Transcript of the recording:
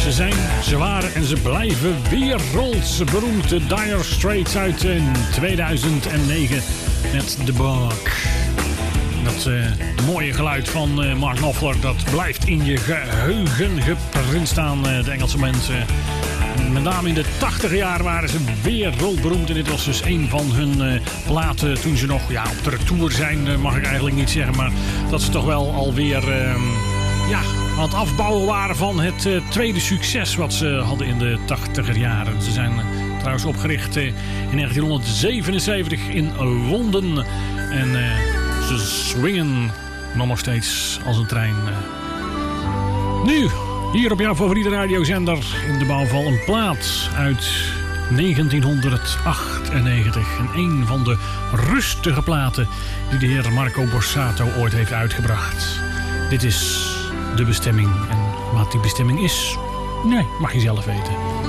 Ze waren en ze blijven wereldberoemd. De Dire Straits uit 2009 met The Bug. Dat mooie geluid van Mark Knopfler, dat blijft in je geheugen geprint staan. De Engelse mensen. Met name in de 80 jaar waren ze wereldberoemd. En dit was dus een van hun platen toen ze nog op de retour zijn. Mag ik eigenlijk niet zeggen. Maar dat ze toch wel alweer aan het afbouwen waren van het tweede succes wat ze hadden in de 80er jaren. Ze zijn trouwens opgericht in 1977 in Londen. En ze swingen nog steeds als een trein. Nu, hier op jouw favoriete radiozender in de bouwval een plaat uit 1998. En een van de rustige platen die de heer Marco Borsato ooit heeft uitgebracht. Dit is de bestemming. En wat die bestemming is, nee, mag je zelf weten.